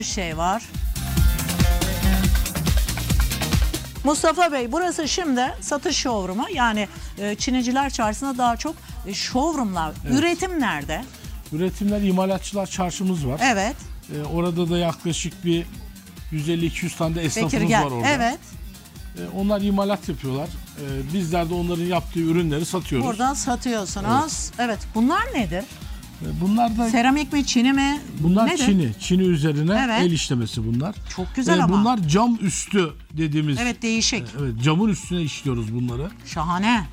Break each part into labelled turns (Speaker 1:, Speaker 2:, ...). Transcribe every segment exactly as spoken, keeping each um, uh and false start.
Speaker 1: şey var. Mustafa Bey, burası şimdi satış showroom'u, yani e, Çiniciler Çarşısı'nda daha çok e, showroom'lar.
Speaker 2: Evet.
Speaker 1: Üretim nerede?
Speaker 2: Üretimler, imalatçılar çarşımız var.
Speaker 1: Evet.
Speaker 2: Ee, orada da yaklaşık bir yüz elli iki yüz tane de esnafımız
Speaker 1: Bekir gel.
Speaker 2: var orada.
Speaker 1: Evet.
Speaker 2: Ee, onlar imalat yapıyorlar. Ee, bizler de onların yaptığı ürünleri satıyoruz.
Speaker 1: Buradan satıyorsunuz. Evet. evet. Bunlar nedir?
Speaker 2: Ee, bunlar da
Speaker 1: Seramik mi, çini mi?
Speaker 2: bunlar
Speaker 1: Nedir?
Speaker 2: çini. Çini üzerine
Speaker 1: Evet.
Speaker 2: el işlemesi bunlar.
Speaker 1: Çok güzel
Speaker 2: Ee,
Speaker 1: ama.
Speaker 2: Bunlar cam üstü dediğimiz.
Speaker 1: Evet, değişik.
Speaker 2: Evet, camın üstüne işliyoruz bunları.
Speaker 1: Şahane.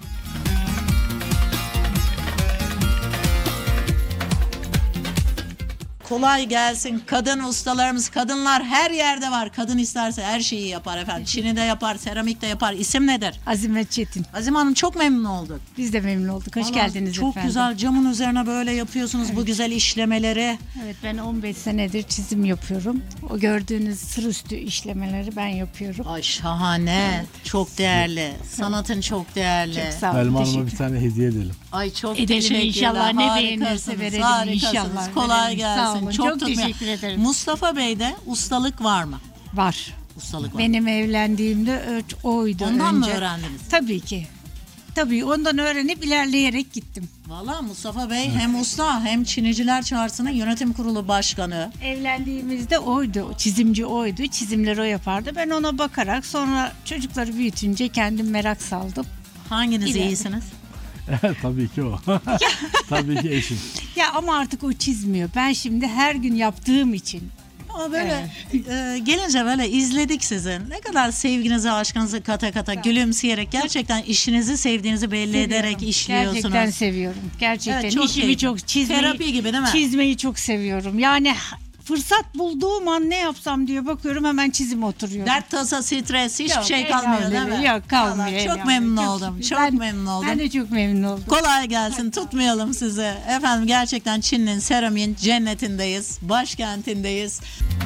Speaker 1: Kolay gelsin kadın ustalarımız. Kadınlar her yerde var. Kadın isterse her şeyi yapar efendim. Çini de yapar, seramik de yapar. İsim nedir?
Speaker 3: Azime Çetin.
Speaker 1: Azime Hanım, çok memnun olduk.
Speaker 3: Biz de memnun olduk. Hoş
Speaker 1: Vallahi
Speaker 3: geldiniz
Speaker 1: çok
Speaker 3: efendim.
Speaker 1: güzel, camın üzerine böyle yapıyorsunuz bu güzel işlemeleri.
Speaker 3: Evet, ben on beş senedir çizim yapıyorum. O gördüğünüz sır üstü işlemeleri ben yapıyorum.
Speaker 1: Ay şahane. Çok değerli. Sanatın çok değerli.
Speaker 3: Çok sağ olun.
Speaker 2: Elma Hanım'a
Speaker 3: teşekkür
Speaker 2: bir tane hediye edelim.
Speaker 1: Ay çok
Speaker 3: Edelim
Speaker 1: teşekkürler.
Speaker 3: inşallah. Ne
Speaker 1: Harikasınız,
Speaker 3: beğenirse verelim
Speaker 1: harikasınız.
Speaker 3: inşallah.
Speaker 1: Kolay
Speaker 3: Verelim.
Speaker 1: gelsin.
Speaker 3: Sağ olun. Çok
Speaker 1: tutmuyor.
Speaker 3: teşekkür ederim.
Speaker 1: Mustafa Bey'de ustalık var mı?
Speaker 3: Var.
Speaker 1: Ustalık var.
Speaker 3: Benim evlendiğimde ö- oydu
Speaker 1: Ondan
Speaker 3: önce.
Speaker 1: mı öğrendiniz?
Speaker 3: Tabii ki. Tabii ondan öğrenip ilerleyerek gittim.
Speaker 1: Valla Mustafa Bey hem usta hem Çiniciler Çarşısı'nın yönetim kurulu başkanı.
Speaker 3: Evlendiğimizde oydu. Çizimci oydu. Çizimleri o yapardı. Ben ona bakarak sonra çocukları büyütünce kendim merak saldım.
Speaker 1: Hanginiz
Speaker 3: İleride.
Speaker 1: iyisiniz?
Speaker 2: Tabii ki o. Tabii ki eşim.
Speaker 3: Ya ama artık o çizmiyor. Ben şimdi her gün yaptığım için.
Speaker 1: Ama böyle e, gelince böyle izledik sizi. Ne kadar sevginizi, aşkınızı kata kata gülümseyerek, gerçekten işinizi sevdiğinizi belli
Speaker 3: Seviyorum.
Speaker 1: ederek işliyorsunuz.
Speaker 3: Gerçekten seviyorum. Gerçekten
Speaker 1: Evet, çok
Speaker 3: işimi
Speaker 1: keyifli.
Speaker 3: çok çizmeyi,
Speaker 1: Terapi gibi değil mi?
Speaker 3: çizmeyi çok seviyorum. Yani fırsat bulduğum an ne yapsam diye bakıyorum, hemen çizime oturuyorum.
Speaker 1: Dert, tasa, stres hiçbir
Speaker 3: Yok,
Speaker 1: şey
Speaker 3: el
Speaker 1: kalmıyor
Speaker 3: alemi,
Speaker 1: değil mi?
Speaker 3: Yok kalmıyor.
Speaker 1: Vallahi
Speaker 3: el
Speaker 1: çok
Speaker 3: alemi.
Speaker 1: memnun
Speaker 3: Çok
Speaker 1: oldum.
Speaker 3: şükür.
Speaker 1: Çok
Speaker 3: Ben-
Speaker 1: memnun oldum.
Speaker 3: Ben de çok memnun oldum.
Speaker 1: Kolay gelsin. Tutmayalım sizi. Efendim gerçekten Çin'in, seramiğin cennetindeyiz. Başkentindeyiz.